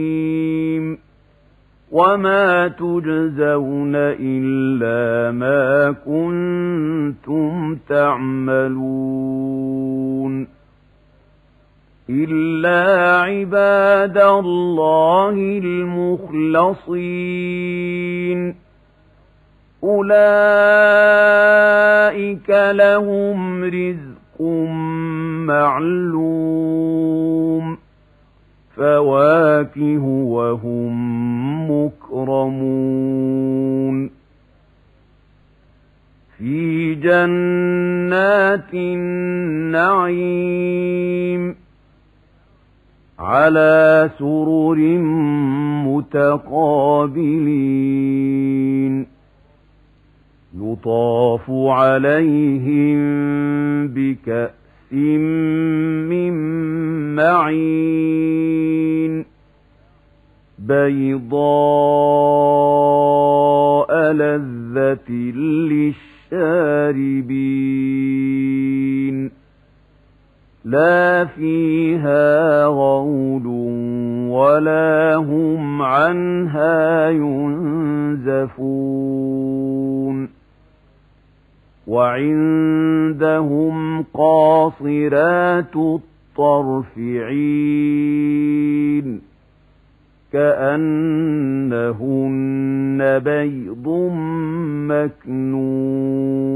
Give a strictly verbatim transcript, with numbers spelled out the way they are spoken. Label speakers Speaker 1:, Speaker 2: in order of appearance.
Speaker 1: وما تجزون إلا ما كنتم تعملون إلا عباد الله المخلصين أولئك لهم رزق معلوم فواكه وهم مكرمون في جنات النعيم على سرر متقابلين يطاف عليهم بكأس من معين بيضاء لذة للشاربين لا فيها غول ولا هم عنها ينزفون وعندهم قاصرات الطرف عين كأنهن بيض مكنون